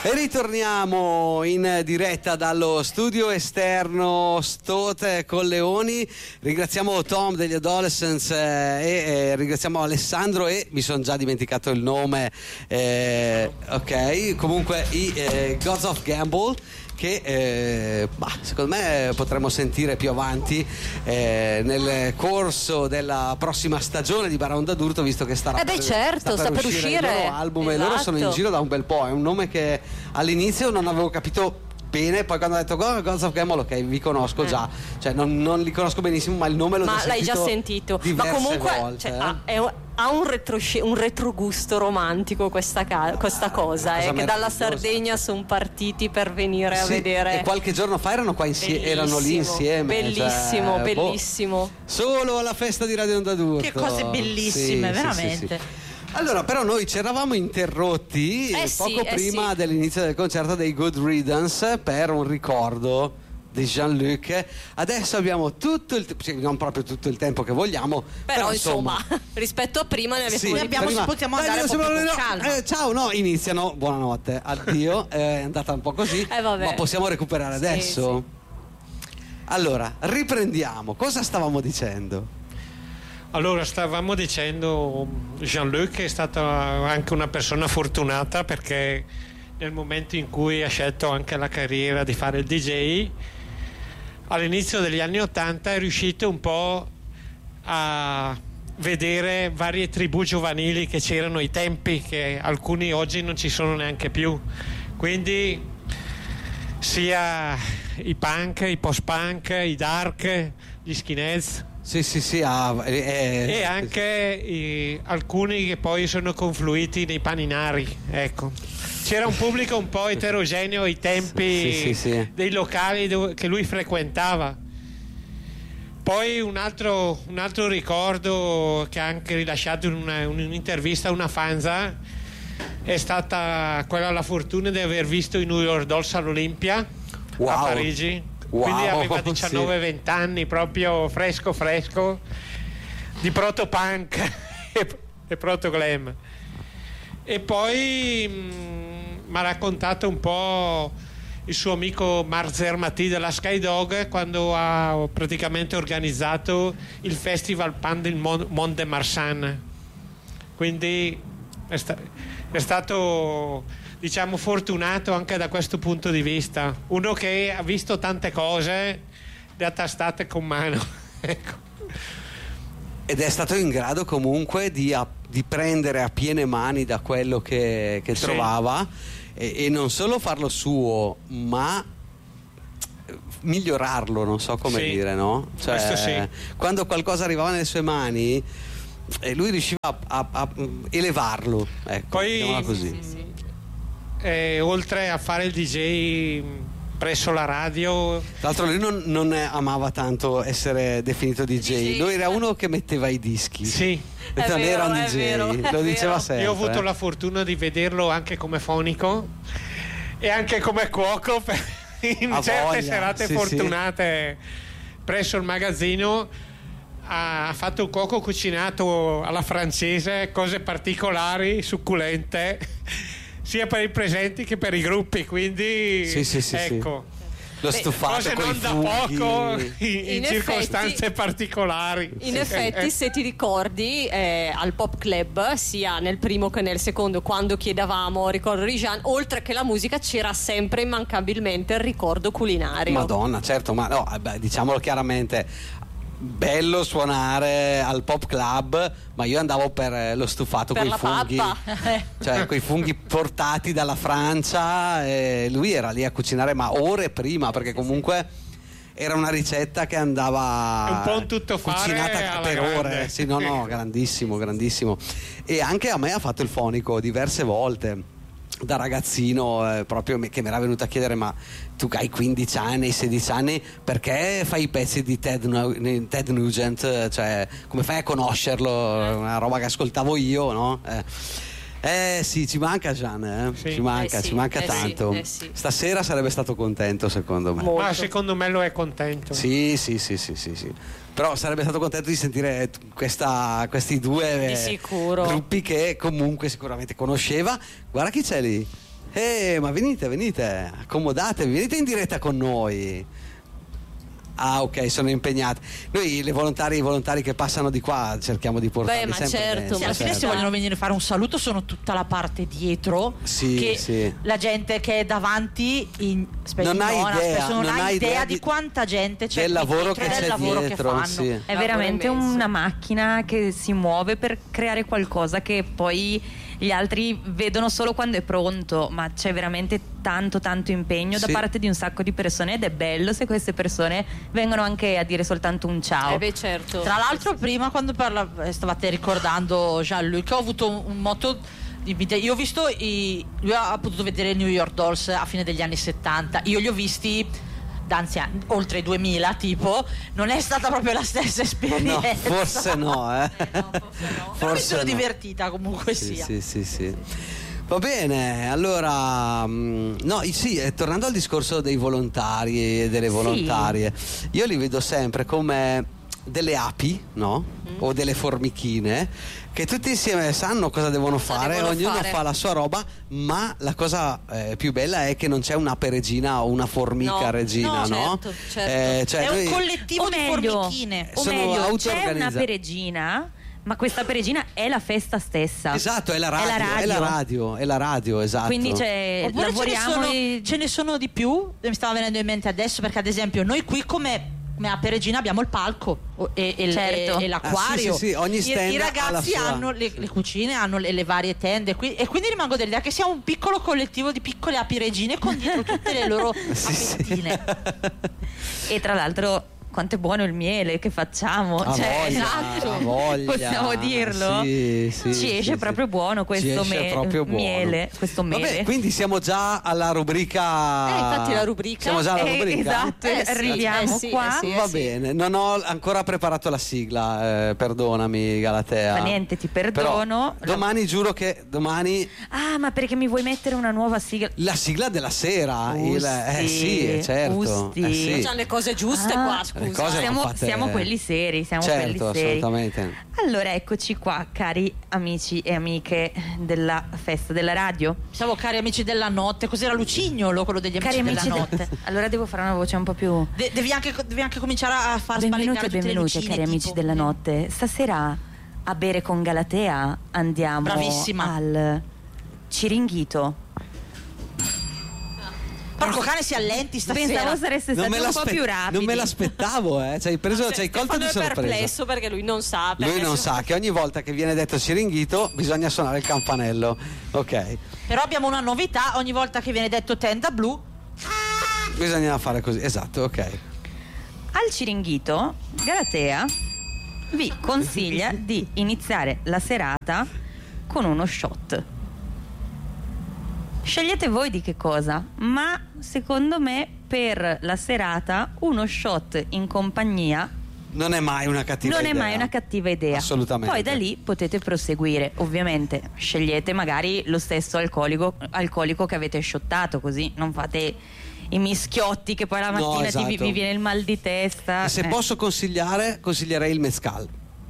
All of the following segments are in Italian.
E ritorniamo in diretta dallo studio esterno Stote Colleoni. Ringraziamo Tom degli Adolescents e ringraziamo Alessandro e mi sono già dimenticato il nome, ok, comunque i Gods of Gamble, che secondo me potremo sentire più avanti nel corso della prossima stagione di Baraonda d'Urto, visto che sta per uscire il loro album. Esatto. E loro sono in giro da un bel po'. È un nome che all'inizio non avevo capito bene, poi quando ho detto Gods of Gamble, ok, vi conosco già, cioè non li conosco benissimo, ma il nome l'ho già sentito ma comunque volte, ha un retrogusto romantico questa cosa, che dalla Sardegna sono partiti per venire a vedere, e qualche giorno fa erano qua erano lì insieme, bellissimo, bellissimo. Solo alla festa di Radio Onda d'Urto, che cose bellissime, veramente. Sì. Allora, però noi ci eravamo interrotti poco prima dell'inizio del concerto dei Good Riddance per un ricordo di Jean-Luc. Adesso abbiamo tutto il non proprio tutto il tempo che vogliamo, però insomma rispetto a prima ne possiamo andare un po' più con calma. Ciao, no, iniziano, buonanotte, addio, è andata un po' così, ma possiamo recuperare adesso? Sì. Allora, riprendiamo, cosa stavamo dicendo? Allora, stavamo dicendo, Jean-Luc è stato anche una persona fortunata, perché nel momento in cui ha scelto anche la carriera di fare il DJ, all'inizio degli anni '80 è riuscito un po' a vedere varie tribù giovanili che c'erano ai tempi, che alcuni oggi non ci sono neanche più, quindi sia i punk, i post-punk, i dark, gli skinheads. E anche alcuni che poi sono confluiti nei paninari, ecco. C'era un pubblico un po' eterogeneo ai tempi dei locali che lui frequentava. Poi un altro ricordo che ha anche rilasciato in un'intervista a una fanza è stata quella, la fortuna di aver visto i New York Dolls all'Olympia a Parigi. Quindi aveva 19-20 anni, proprio fresco di proto-punk e proto-glam. E poi mi ha raccontato un po' il suo amico Marc Zermati della Skydog, quando ha praticamente organizzato il festival Pan del Mont de Marsan. Quindi è stato, diciamo, fortunato anche da questo punto di vista, uno che ha visto tante cose, le ha tastate con mano. Ecco. Ed è stato in grado comunque di prendere a piene mani da quello che trovava e non solo farlo suo, ma migliorarlo, non so come dire, no? Cioè, quando qualcosa arrivava nelle sue mani, lui riusciva a elevarlo, ecco, poi così. Oltre a fare il DJ presso la radio, tra l'altro lui non amava tanto essere definito DJ. Lui era uno che metteva i dischi, non era un DJ, lo diceva sempre. Io ho avuto la fortuna di vederlo anche come fonico e anche come cuoco in certe serate fortunate presso il magazzino. Ha fatto un cuoco cucinato alla francese, cose particolari, succulente, sia per i presenti che per i gruppi, quindi ecco. Lo stufato cose non da poco in circostanze particolari. In effetti, se ti ricordi, al Pop Club, sia nel primo che nel secondo, quando chiedevamo ricordo di Jean, oltre che la musica c'era sempre immancabilmente il ricordo culinario. Madonna, certo, ma no, diciamolo chiaramente, bello suonare al Pop Club, ma io andavo per lo stufato con i funghi, cioè quei funghi portati dalla Francia, e lui era lì a cucinare, ma ore prima, perché comunque era una ricetta che andava un po' un tuttofare cucinata per ore. Sì, no, grandissimo. E anche a me ha fatto il fonico diverse volte da ragazzino, proprio che mi era venuto a chiedere: ma tu hai 15 anni, 16 anni, perché fai i pezzi di Ted Nugent, cioè come fai a conoscerlo? Una roba che ascoltavo io, no? Sì, ci manca Gian, ci manca tanto. Stasera sarebbe stato contento, secondo me. Ma secondo me lo è contento. Sì. Però sarebbe stato contento di sentire questi due gruppi che comunque sicuramente conosceva. Guarda chi c'è lì. Ma venite, accomodatevi, venite in diretta con noi. Ah, ok, sono impegnati. Noi i volontari che passano di qua cerchiamo di portarli ma sempre. certo, alla fine se vogliono venire a fare un saluto sono tutta la parte dietro, che la gente che è davanti non ha idea di quanta gente c'è del lavoro che c'è dietro, che fanno. È veramente una macchina che si muove per creare qualcosa che poi gli altri vedono solo quando è pronto, ma c'è veramente tanto impegno da parte di un sacco di persone, ed è bello se queste persone vengono anche a dire soltanto un ciao. Certo. Tra l'altro prima quando stavate ricordando Jean-Luc, ho avuto un moto di vita. Io ho visto lui ha potuto vedere New York Dolls a fine degli anni 70, io li ho visti anziani, oltre i 2000 tipo, non è stata proprio la stessa esperienza. No, forse no, Però mi sono divertita comunque sia. Sì. Va bene, allora tornando al discorso dei volontari e delle volontarie, io li vedo sempre come delle api, no? O delle formichine che tutti insieme sanno cosa devono fare, ognuno fa la sua roba, ma la cosa più bella è che non c'è un'ape regina o una formica regina, no? Certo. È un collettivo di formichine. O meglio, c'è un'ape regina, ma questa regina è la festa stessa. Esatto, è la radio, esatto. Quindi ce ne sono di più, mi stava venendo in mente adesso, perché ad esempio noi qui come Ape Regina abbiamo il palco e l'acquario. Ogni stand I ragazzi hanno le cucine, hanno le varie tende e quindi rimango dell'idea che sia un piccolo collettivo di piccole api regine con dietro tutte le loro apettine. E tra l'altro quanto è buono il miele che facciamo, possiamo dirlo. Ci esce proprio buono questo miele, questo mele. Vabbè, quindi siamo già alla rubrica. Infatti la rubrica. Siamo già alla rubrica. Esatto, arriviamo qua. Va bene, non ho ancora preparato la sigla, perdonami Galatea. Ma niente, ti perdono. Però domani giuro che domani. Ah, ma perché mi vuoi mettere una nuova sigla? La sigla della sera. Certo. Facciamo le cose giuste qua, scusa. Siamo quelli seri, assolutamente. Allora eccoci qua, cari amici e amiche della festa della radio. Siamo cari amici della notte, cos'era Lucignolo quello degli amici della notte? Allora devo fare una voce un po' più. Devi anche cominciare a far sbagliare tutte le lucine, cari amici della notte. Stasera a bere con Galatea andiamo al Ciringhito. Porco cane, si allenti stasera. Pensavo sareste stati un po' più rapidi. Non me l'aspettavo, c'hai colto di sorpresa. È perplesso perché lui non sa. Lui non sa che ogni volta che viene detto Ciringhito bisogna suonare il campanello. Ok. Però abbiamo una novità, ogni volta che viene detto tenda blu bisogna fare così, esatto, ok. Al Ciringhito Galatea vi consiglia di iniziare la serata con uno shot. Scegliete voi di che cosa, ma secondo me per la serata uno shot in compagnia non è mai una cattiva idea. Assolutamente. Poi da lì potete proseguire. Ovviamente scegliete magari lo stesso alcolico che avete shottato, così non fate i mischiotti che poi la mattina vi viene il mal di testa. E se posso consiglierei il mezcal.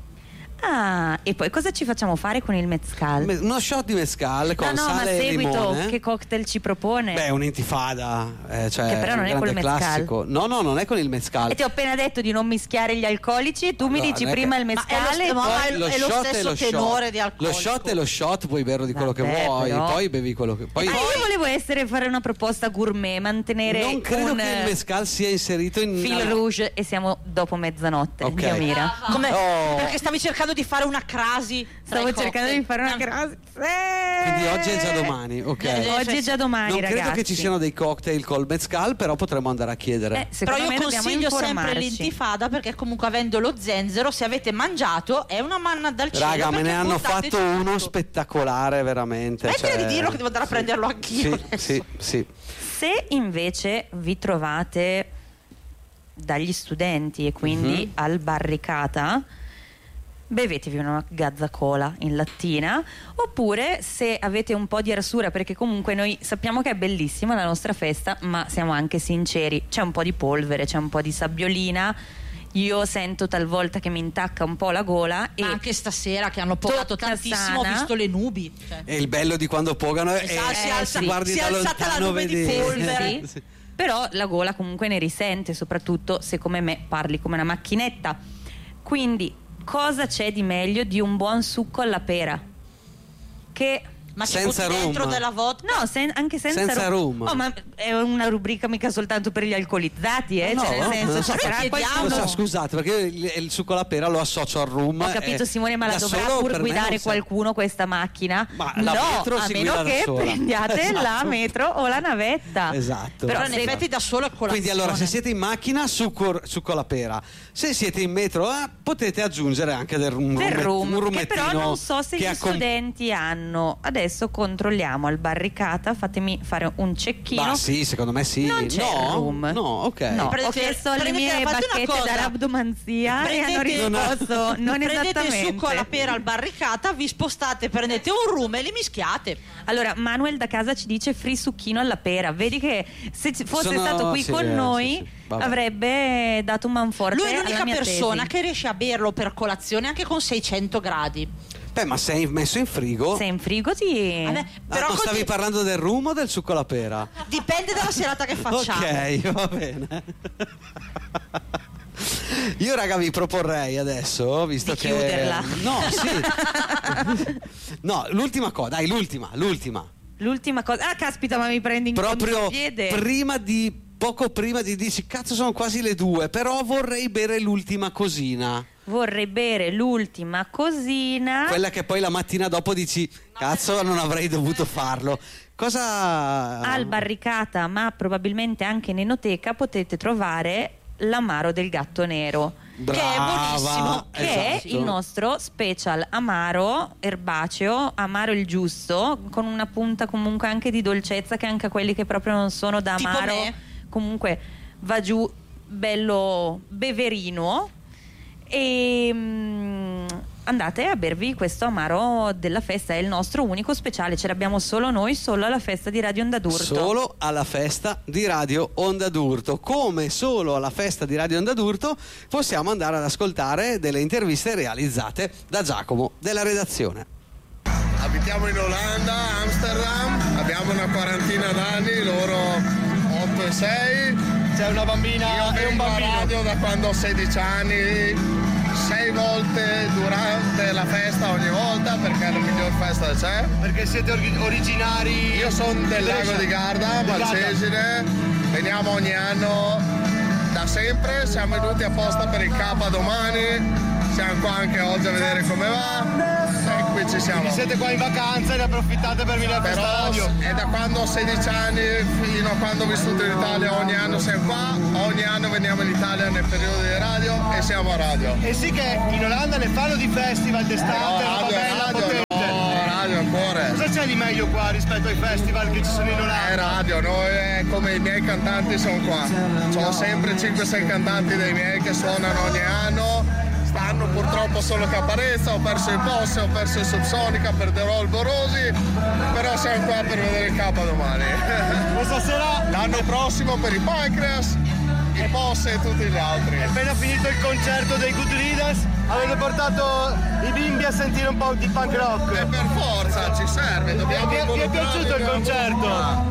Ah, e poi cosa ci facciamo fare con il mezcal? Uno shot di mezcal con sale e limone. Ma seguito che cocktail ci propone? Beh, un'intifada, cioè che però non è col mezcal. Classico. No, non è con il mezcal. E ti ho appena detto di non mischiare gli alcolici e tu mi dici prima il mezcal e poi lo stesso tenore di alcolico. Lo shot è lo shot, puoi berlo di quello che vuoi, poi bevi quello che poi. Io volevo fare una proposta gourmet, mantenere non credo che il mezcal sia inserito in fil rouge e siamo dopo mezzanotte. Okay. Dio mira. Perché stavi cercando di fare una crasi. Stavo cercando di fare una crasi. Quindi oggi è già domani, ok. Oggi è già domani, non ragazzi. credo che ci siano dei cocktail col mezcal, però potremmo andare a chiedere. Però io consiglio sempre l'intifada, perché comunque avendo lo zenzero, se avete mangiato è una manna dal cielo. Raga, me ne hanno fatto uno spettacolare, veramente. Smettila di dirlo che devo andare a prenderlo anch'io. Sì. Se invece vi trovate dagli studenti e quindi al Barricata, bevetevi una gazzacola in lattina, oppure se avete un po' di arsura, perché comunque noi sappiamo che è bellissima la nostra festa, ma siamo anche sinceri, c'è un po' di polvere, c'è un po' di sabbiolina, io sento talvolta che mi intacca un po' la gola. E anche stasera che hanno pogato tantissimo, ho visto le nubi. E il bello di quando pogano è guardi da lontano, vedi polvere. Sì. Però la gola comunque ne risente, soprattutto se come me parli come una macchinetta. Quindi cosa c'è di meglio di un buon succo alla pera? Che ma senza rum dentro della vodka? No, anche senza rum. Oh, ma è una rubrica mica soltanto per gli alcolizzati, no, cioè, nel senso, scusate, perché il succo alla pera lo associo al rum. Ho capito, Simone, ma la dovrà pur guidare qualcuno questa macchina? Ma no, a meno che prendiate la metro o la navetta. Esatto. Però in effetti da solo è colazione. Quindi allora, se siete in macchina, succo alla pera. Se siete in metro, potete aggiungere anche un rumettino, che però non so se gli studenti hanno. Adesso controlliamo al Barricata, fatemi fare un cecchino. Ma sì, secondo me sì. Non c'è il rum. No, ok. No, ho chiesto le mie bacchette da rabdomanzia e hanno risposto non esattamente. Prendete il succo alla pera al Barricata, vi spostate, prendete un rum e li mischiate. Allora, Manuel da casa ci dice free succhino alla pera. Vedi che se fosse stato qui con noi avrebbe dato un manforte. Lui è l'unica persona tesi. che riesce a berlo per colazione anche con 600 gradi. Beh, ma sei messo in frigo? Sei in frigo ti... Però ma stavi parlando del rum o del succo alla pera? Dipende dalla serata che facciamo. Ok, va bene. Io raga vi proporrei adesso, visto che chiuderla. No, sì. No, l'ultima cosa, dai, l'ultima cosa. Ah, caspita, ma mi prendi in contropiede. Proprio poco prima di dici cazzo sono quasi le 2, però vorrei bere l'ultima cosina. Vorrei bere l'ultima cosina. Quella che poi la mattina dopo dici cazzo non avrei dovuto farlo. Cosa al Barricata, ma probabilmente anche in enoteca potete trovare l'amaro del gatto nero. Brava, che è buonissimo, che esatto. è il nostro special amaro erbaceo, amaro il giusto, con una punta comunque anche di dolcezza che anche a quelli che proprio non sono da amaro comunque va giù bello beverino. E andate a bervi questo amaro della festa, è il nostro unico speciale, ce l'abbiamo solo noi, solo alla festa di Radio Onda d'Urto. Solo alla festa di Radio Onda d'Urto. Come solo alla festa di Radio Onda d'Urto possiamo andare ad ascoltare delle interviste realizzate da Giacomo della redazione. Abitiamo in Olanda, Amsterdam, abbiamo una quarantina d'anni, loro 8 e 6. C'è una bambina e un bambino. Io radio da quando ho 16 anni, 6 volte durante la festa ogni volta, perché è la miglior festa che c'è. Perché siete originari? Io sono del Lago di Garda, Valcesine, veniamo ogni anno da sempre, siamo venuti apposta per il K domani, siamo qua anche oggi a vedere come va. E qui ci siamo. Quindi siete qua in vacanza e ne approfittate per venire a festa radio. È da quando ho 16 anni fino a quando ho vissuto in Italia, ogni anno siamo qua, ogni anno veniamo in Italia nel periodo di radio e siamo a radio. E sì che in Olanda ne fanno di festival d'estate, radio è cuore. Cosa c'è di meglio qua rispetto ai festival che ci sono in Olanda? È radio, noi come i miei cantanti sono qua. Sono sempre 5-6 cantanti dei miei che suonano ogni anno. Stanno purtroppo solo Caparezza, ho perso il Posse, ho perso il Subsonica, perderò il Borosi, però siamo qua per vedere il K domani. Questa sera? L'anno prossimo per i Pancreas, i Posse e tutti gli altri. È appena finito il concerto dei Good Leaders, avete portato i bimbi a sentire un po' di punk rock. E per forza, ci serve, dobbiamo Ti è piaciuto il concerto?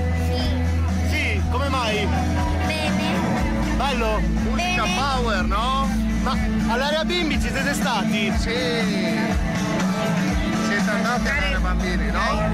Sì, come mai? Bene. Bello? Musica power, no? Ma all'area bimbi ci siete stati? Sì. Siete andati a vedere bambini, no?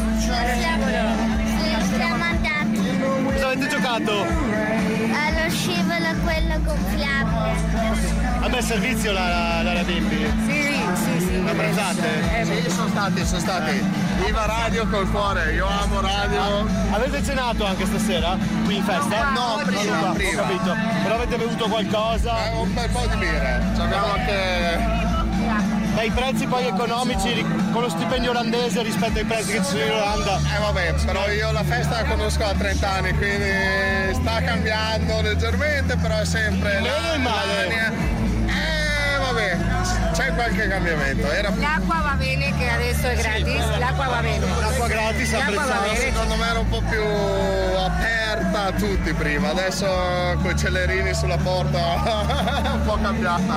Siamo andati Cosa avete giocato? allo scivolo quello gonfiabile. A me servizio l'area bimbi. Sì. Apprezzate? Sì, sono stati. Viva radio col cuore, io amo radio. Avete cenato anche stasera? Qui in festa? No, prima. Ho capito. Però avete bevuto qualcosa? Un bel po' di birre. Abbiamo anche. Dai prezzi poi economici con lo stipendio olandese rispetto ai prezzi che ci sono in Olanda. Vabbè, però io la festa la conosco da 30 anni, quindi sta cambiando leggermente, però è sempre bene o male? Vabbè, c'è qualche cambiamento. L'acqua va bene, che adesso è gratis, l'acqua va bene. L'acqua gratis, apprezzata, secondo me era un po' più aperta a tutti prima, adesso con i cellerini sulla porta un po' cambiata.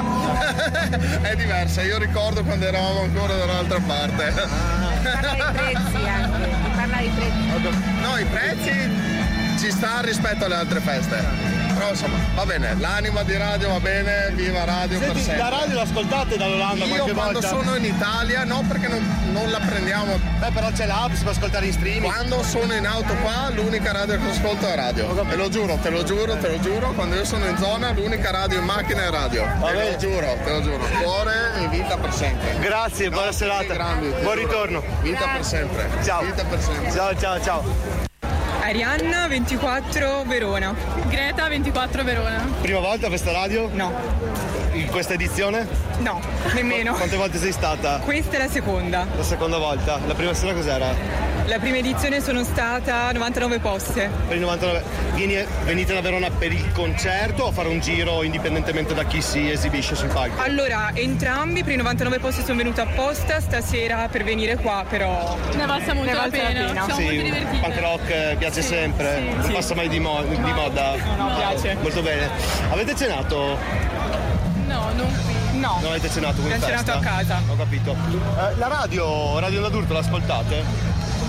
È diversa, io ricordo quando eravamo ancora da un'altra parte. Parla di prezzi anche, parla di prezzi. No, i prezzi ci sta rispetto alle altre feste. Però insomma, va bene, l'anima di radio va bene, viva radio. Senti, per sempre. la radio l'ascoltate dall'Olanda qualche volta? Io quando sono in Italia, no, perché non la prendiamo. Però c'è l'app, si può ascoltare in streaming. Quando sono in auto qua, l'unica radio che ascolto è radio. Te lo giuro, quando io sono in zona, l'unica radio in macchina è radio. Te lo giuro. Cuore e vita per sempre. Grazie, buona serata. Buon ritorno. Vita per sempre. Ciao. Vita per sempre. Ciao. Arianna 24 Verona. Greta 24 Verona. Prima volta a questa radio? No. In questa edizione? No, nemmeno. Quante volte sei stata? Questa è la seconda. La seconda volta. La prima sera cos'era? La prima edizione sono stata 99 poste. Per i 99. Venite da Verona per il concerto o a fare un giro indipendentemente da chi si esibisce sul palco? Allora, entrambi per i 99 posti sono venuta apposta stasera per venire qua, però ne valsa molto la pena. Siamo molto divertiti. Punk rock piace sempre, non passa mai di moda. No, piace. Molto bene. Avete cenato? No, non qui. No. Non avete cenato, quindi abbiamo cenato a casa. Ho capito. La radio d'adulto l'ascoltate?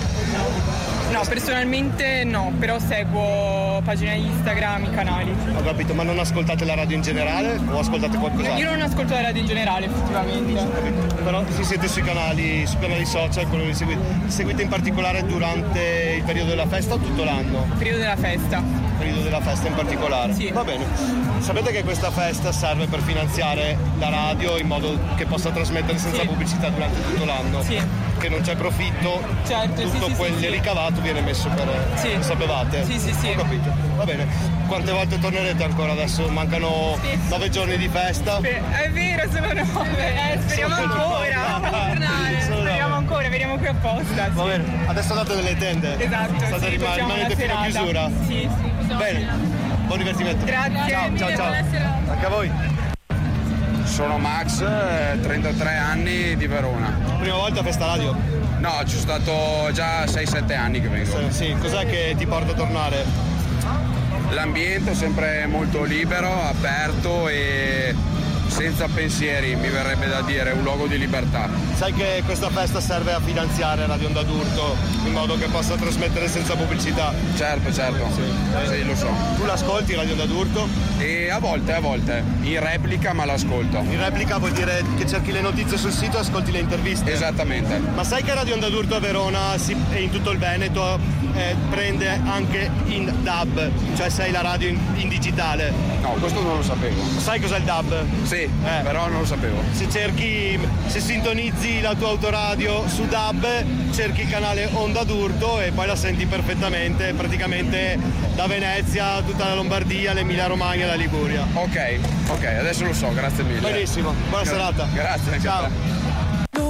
No, personalmente no, però seguo pagina Instagram, i canali. Ho capito, ma non ascoltate la radio in generale o ascoltate qualcos'altro? Io non ascolto la radio in generale, effettivamente. Ho capito. Però se siete sui canali social, quello che seguite in particolare durante il periodo della festa o tutto l'anno? Il periodo della festa. Il periodo della festa in particolare? Sì. Va bene. Sapete che questa festa serve per finanziare la radio in modo che possa trasmettere senza pubblicità durante tutto l'anno? Sì. Che non c'è profitto, certo, tutto quel ricavato viene messo per... Sì. Sapevate? Sì. Ho capito. Va bene. Quante volte tornerete ancora adesso? Mancano 9 giorni di festa. È vero, sono 9. Speriamo ancora. Speriamo ancora, veniamo qui apposta. Va bene. Adesso andate nelle tende. Esatto. Rimanete fino a chiusura. Sì. Bene. Buon divertimento. Grazie. Ciao. Anche a voi. Sono Max, 33 anni di Verona. Prima volta a Festa Radio? No, ci sono stato già 6-7 anni che vengo. Sì, cos'è che ti porta a tornare? L'ambiente è sempre molto libero, aperto e senza pensieri, mi verrebbe da dire, un luogo di libertà. Sai che questa festa serve a finanziare Radio Onda d'Urto in modo che possa trasmettere senza pubblicità? Certo. Sì, lo so. Tu l'ascolti Radio Onda d'Urto? E a volte, in replica, ma l'ascolto. In replica vuol dire che cerchi le notizie sul sito e ascolti le interviste? Esattamente. Ma sai che Radio Onda d'Urto a Verona e in tutto il Veneto prende anche in DAB, cioè sei la radio in digitale? No, questo non lo sapevo. Sai cos'è il DAB? Sì, però non lo sapevo. Se sintonizzi la tua autoradio su DAB, cerchi il canale Onda d'Urto e poi la senti perfettamente, praticamente da Venezia, tutta la Lombardia, l'Emilia Romagna e la Liguria. Ok, adesso lo so, grazie mille. Benissimo, buona serata. Grazie. Ciao.